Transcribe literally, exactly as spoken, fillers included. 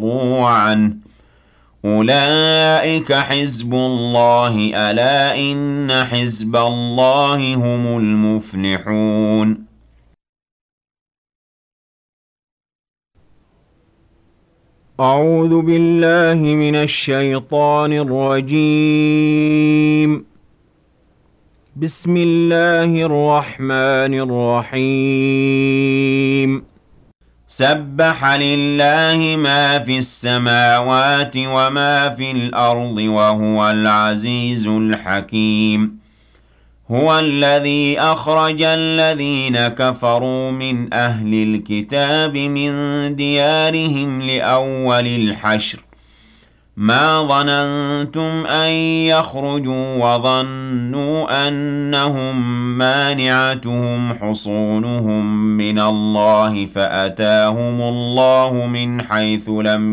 ورضوا عنه أولئك حزب الله ألا إن حزب الله هم المفلحون أعوذ بالله من الشيطان الرجيم بسم الله الرحمن الرحيم سبح لله ما في السماوات وما في الأرض وهو العزيز الحكيم هو الذي أخرج الذين كفروا من أهل الكتاب من ديارهم لأول الحشر ما ظننتم أن يخرجوا وظنوا أنهم مانعتهم حصونهم من الله فأتاهم الله من حيث لم